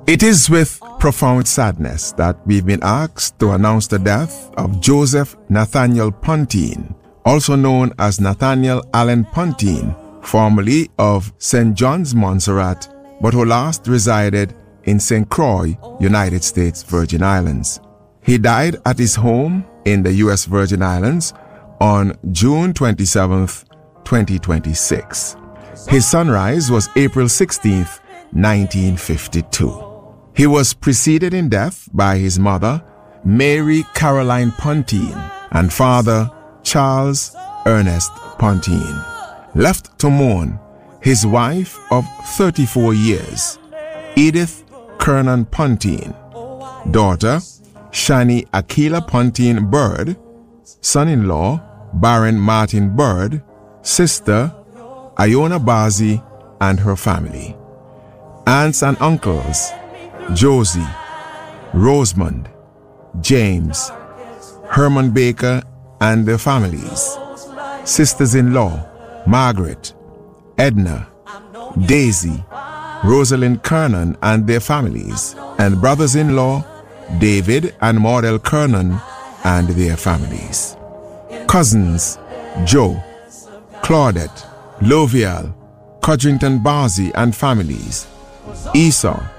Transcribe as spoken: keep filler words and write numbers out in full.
It is with profound sadness that we've been asked to announce the death of Joseph Nathaniel Pontine, also known as Nathaniel Allen Pontine, formerly of Saint John's, Montserrat, but who last resided in Saint Croix, United States Virgin Islands. He died at his home in the U S Virgin Islands on June twenty-seventh, twenty twenty-six. His sunrise was April sixteenth, nineteen fifty-two. He was preceded in death by his mother, Mary Caroline Pontine, and father, Charles Ernest Pontine. Left to mourn, his wife of thirty-four years, Edith Kernan Pontine, daughter, Shani Aquila Pontine Bird, son-in-law, Baron Martin Bird, sister, Iona Bazi and her family. Aunts and uncles, Josie, Rosamond, James, Herman Baker and their families. Sisters-in-law, Margaret, Edna, Daisy, Rosalind Kernan and their families. And brothers-in-law, David and Maudel Kernan and their families. Cousins, Joe, Claudette, Lovial, Codrington Barzy and families. Esau,